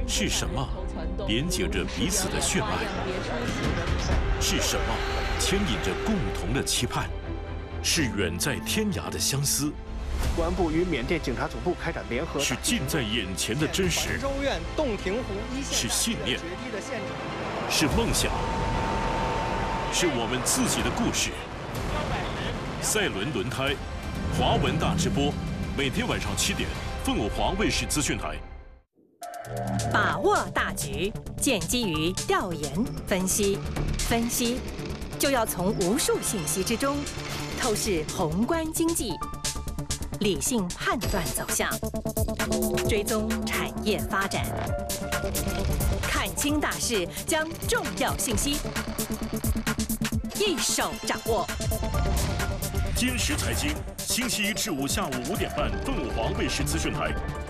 是什么连接着彼此的血脉？是什么牵引着共同的期盼？是远在天涯的相思。 公安部与缅甸警察总部开展联合， 是近在眼前的真实， 州院洞庭湖一线是信念，是梦想，是我们自己的故事。赛伦轮胎，华文大直播，每天晚上7点，凤凰华卫视资讯台。 把握大局，建基于调研分析，分析就要从无数信息之中透视宏观经济。 理性判断走向，追踪产业发展，看清大势，将重要信息一手掌握。 坚实财经，星期一至五下午5点半，凤凰卫视资讯台